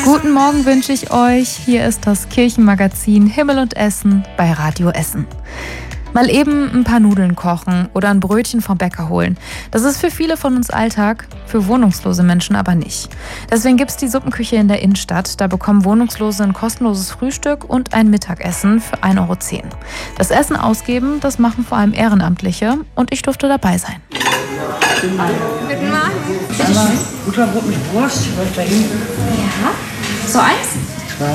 Guten Morgen wünsche ich euch. Hier ist das Kirchenmagazin Himmel und Essen bei Radio Essen. Mal eben ein paar Nudeln kochen oder ein Brötchen vom Bäcker holen. Das ist für viele von uns Alltag, für wohnungslose Menschen aber nicht. Deswegen gibt es die Suppenküche in der Innenstadt. Da bekommen Wohnungslose ein kostenloses Frühstück und ein Mittagessen für 1,10 €. Das Essen ausgeben, das machen vor allem Ehrenamtliche und ich durfte dabei sein. Guten Morgen. Butterbrot mit Wurst, vielleicht da hinten. Ja. So eins?